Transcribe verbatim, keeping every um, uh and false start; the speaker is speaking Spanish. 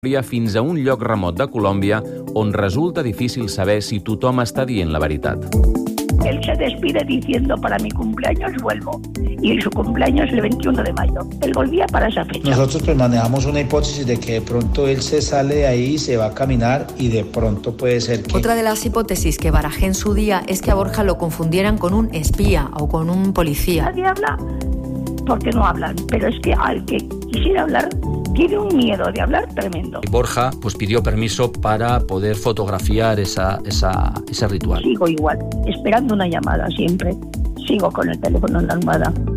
fins a un lloc remot de Colòmbia on resulta difícil saber si tothom està dient la veritat. Él se despide diciendo para mi cumpleaños vuelvo y su cumpleaños es el veintiuno de mayo. Él volvía para esa fecha. Nosotros pues manejamos una hipótesis de que de pronto él se sale de ahí, se va a caminar y de pronto puede ser que... Otra de las hipótesis que barajé en su día es que a Borja lo confundieran con un espía o con un policía. Nadie habla porque no hablan, pero es que al que quisiera hablar tiene un miedo de hablar tremendo. Borja pues pidió permiso para poder fotografiar esa, esa, ese ritual. Sigo igual, esperando una llamada siempre. Sigo con el teléfono en la almohada.